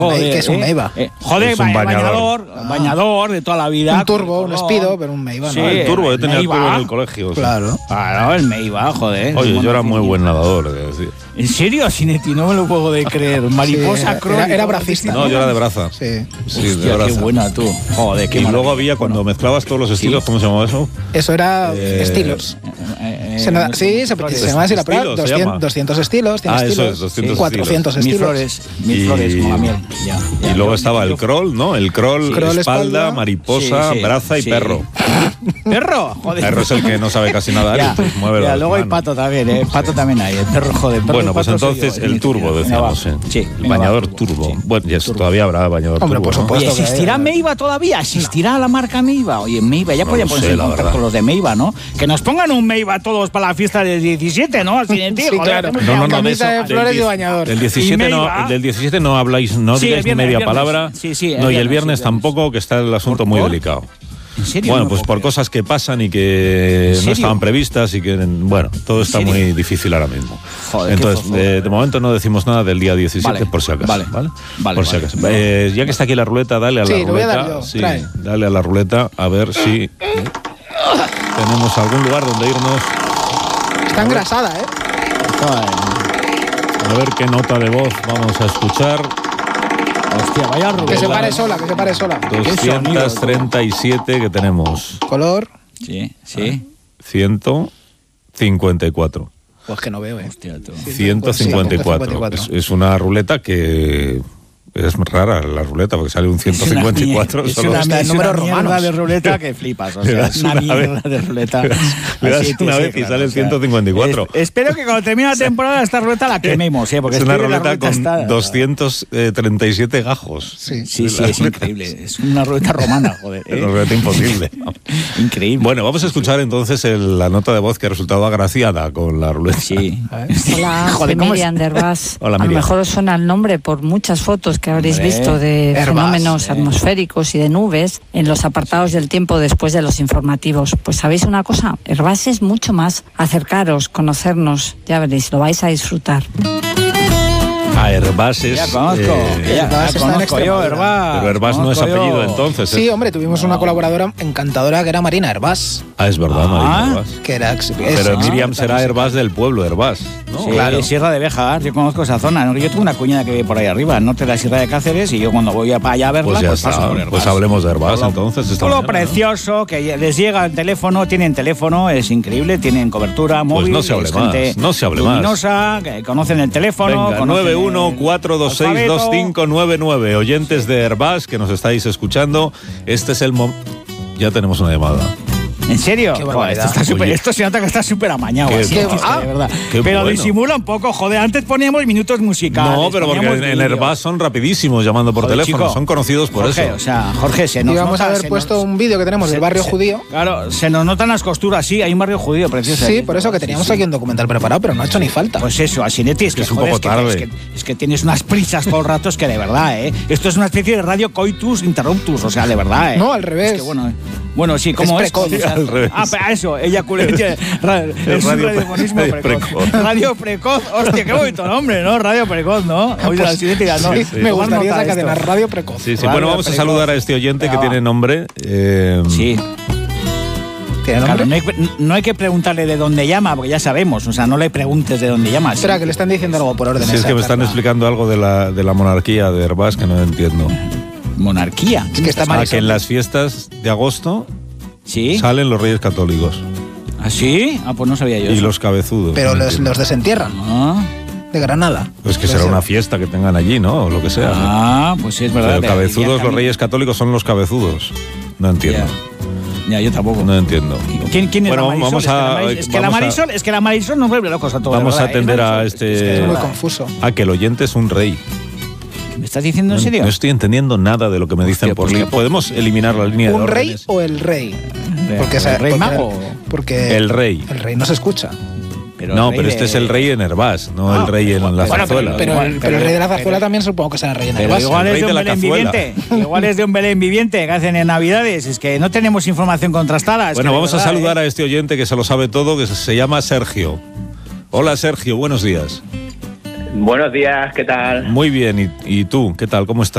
Joder, que es un Meiva. Joder, Es un bañador de toda la vida. Un turbo, un Speedo, pero un Meiva, Sí, ¿no? El turbo, yo tenía el Meiva. turbo en el colegio. Claro. Claro, el Meiva, joder. Oye, yo era muy Monocilindro. buen nadador, es decir. ¿En serio, Sinetti? No me lo puedo de creer. Mariposa Sí, crónica. era bracista. No, yo era de braza. Sí. Sí, de Hostia, qué braza. buena tú. Joder, qué Y luego maravilla. había, cuando mezclabas todos los estilos, Sí. ¿cómo se llamaba eso? Eso era estilos. Sí, se llama así la prueba. Estilos, se llama. 200 estilos, 100 Ah, eso estilos. es, 200 400 Mil estilos. flores, mil Y- flores como la miel. Ya, Y luego estaba el crawl, ¿no? El crawl, Crawl, espalda, espalda. mariposa, Sí, sí, braza y sí. perro. ¿Perro? Joder. Perro es el que no sabe casi nadar Ya, y entonces mueve ya, las luego hay manos. pato también, ¿eh? Pato también hay. El perro, joder. Perro Bueno, y pues pato soy entonces yo, el turbo, decíamos. Venga, va. Sí, El venga, bañador va, turbo. sí. Bueno, y eso todavía habrá bañador Hombre, turbo, por ¿no? supuesto. Oye, ¿existirá Meiva todavía? ¿Existirá la marca Meiva? Oye, Meiva, ya No podían lo ponerse sé, en la contacto verdad. con los de Meiva, ¿no? Que nos pongan un Meiva todos para la fiesta del 17, ¿no? Así de ti, Sí, joder, claro. hacemos No, ya no, una no, de camisa eso. de flores y Del bañador. Del 17 no, Meiva. del 17 no habláis, no Sí, digáis el viernes, media el viernes. palabra. Sí, sí, el No, y el viernes, viernes sí, tampoco, que está el asunto muy delicado. ¿En serio? Bueno, No me pues puedo por creer. cosas que pasan y que ¿En no serio? estaban previstas y que, bueno, todo está serio? muy difícil ahora mismo. Joder, qué Entonces, fofo. de momento no decimos nada del día 17 Vale, por si acaso. vale, ¿vale? vale, Por si vale. acaso. Ya que está aquí la ruleta, dale a la Sí, ruleta. lo voy a dar yo, Sí, trae. dale a la ruleta a ver si tenemos algún lugar donde irnos. Está engrasada, ¿eh? A ver qué nota de voz vamos a escuchar. Hostia, vaya ruleta. Que se pare sola, que se pare sola. 237 que tenemos. Color, Sí, sí. 154. pues que no veo, ¿eh? Hostia, tú. 154. Es una ruleta que es rara, la ruleta, porque sale un 154. Es solo una Está en números mierda romanos. de ruleta que flipas. O Le sea, das es una una mierda vez. de ruleta. Le das Así, una sí, vez y claro, sale el o sea, 154. Espero que cuando termine la temporada esta ruleta la quememos, porque Es una estoy en la ruleta con está- 237 gajos. Sí. Sí, sí, es increíble. Es una ruleta romana, joder. Es una ruleta imposible. Increíble. Bueno, vamos a escuchar entonces la nota de voz que ha resultado agraciada con la ruleta. Sí. Hola, Joder, soy ¿cómo es? Miriam Derbás. Hola, A lo Miriam. mejor os suena el nombre por muchas fotos que habréis Hombre, visto de Herbás, fenómenos atmosféricos y de nubes en los apartados del tiempo después de los informativos. Pues ¿sabéis una cosa? Herbás es mucho más. Acercaros, conocernos, ya veréis, lo vais a disfrutar. A Herbás es... Ya conozco. Herbás está en Conozco yo, Extremadura. Herbás. pero Herbás no es Conozco yo. apellido entonces. Sí, ¿eh? hombre, tuvimos una colaboradora encantadora que era Marina Herbás. Ah, es verdad, Marina Herbás. Que era Pero Miriam será Herbás del pueblo, Herbás, ¿no? Sí, Claro. Sierra de Béjar, yo conozco esa zona. ¿No? Yo tengo una cuñada que vive por ahí arriba, al norte de la Sierra de Cáceres, y yo cuando voy para allá a verla, Pues ya paso está. por Herbás. Pues hablemos de Herbás Todo- entonces. esta Todo lo mañana, ¿no? precioso, que les llega el teléfono, tienen teléfono, es incrible, tienen cobertura móvil. no se hable es más, gente no se hable más. luminosa, que conocen el teléfono. Venga, conocen el 914262599. Oyentes de Herbás que nos estáis escuchando, este es el momento. Ya tenemos una llamada. ¿En serio? Qué Joder, barbaridad. esto, está súper- Oye. esto se nota que está súper amañado. Qué Así, bueno. de verdad. Qué Pero bueno. disimula un poco, joder. Antes poníamos minutos musicales. No, pero porque poníamos en vídeos. Herbás son rapidísimos llamando por Joder, teléfono, chico. son conocidos por Jorge, eso. O sea, Jorge, se nos Y vamos nota, a haber se puesto nos- un vídeo que tenemos del barrio judío. Claro, se nos notan las costuras, sí, hay un barrio judío precioso. Sí, aquí. por eso que teníamos aquí un documental preparado, pero no ha hecho ni falta. Pues eso, Asinetti, es que es un joder, poco tarde. Es que tienes unas prisas todo el rato, es que de verdad, ¿eh? Esto es una especie de radio coitus interruptus, o sea, de verdad, ¿eh? No, al revés. Es que bueno, sí, ¿cómo es? precoz. ¿Cómo se hace? Al revés. Ah, pero eso, ella es un radio radiofonismo precoz. Radio precoz, hostia, qué bonito nombre, ¿no? Radio precoz, ¿no? Oye, Pues, Asinetti, no. sí, me Tomar gustaría nota esa de cadena esto. Radio Precoz. Sí, sí. Radio Bueno, vamos a precoz. saludar a este oyente que Venga, tiene va. nombre. Sí. ¿Tiene Claro, nombre? no hay que preguntarle de dónde llama, porque ya sabemos, o sea, no le preguntes de dónde llama. Espera, que le están diciendo algo por orden. Si es que me están explicando algo de la monarquía de Herbás que no entiendo. Monarquía. Es que está Ah, que Marisol. en las fiestas de agosto ¿Sí? salen los reyes católicos ¿Ah, sí? Ah, pues no sabía yo. y eso. los cabezudos. Pero no los entiendo. desentierran Ah, de Granada. Pues que Puede será ser. una fiesta que tengan allí, ¿no? O lo que sea. ¿no? ah, pues sí, es verdad. Pero cabezudos, los también. reyes católicos son los cabezudos. No entiendo. Ya, yo tampoco. No entiendo. ¿Quién es Bueno, la Marisol? vamos a- Es que la Marisol nos vuelve locos a todos. Vamos de a verdad, atender ¿eh? a Marisol, este... es que Es muy verdad. confuso. Ah, que el oyente es un rey. ¿Me estás diciendo en serio? No estoy entendiendo nada de lo que me dicen Hostia, por pues línea. que- ¿Podemos eliminar la línea de ¿Un rey órdenes? o el rey? ¿El rey mago? Porque El rey. el rey no se escucha. No, pero este es el rey en Herbás, no el rey en la bueno, zarzuela. Pero el rey de la zarzuela también supongo que será el rey en Pero Herbás. igual el es rey de de un la Belén cazuela. viviente. Igual es de un Belén viviente que hacen en Navidades. Es que no tenemos información contrastada. es Bueno, que de vamos a verdad, saludar ¿eh? a este oyente que se lo sabe todo, que se llama Sergio. Hola Sergio, buenos días. Buenos días, ¿qué tal? Muy bien, ¿y tú? ¿Qué tal? ¿Cómo estás?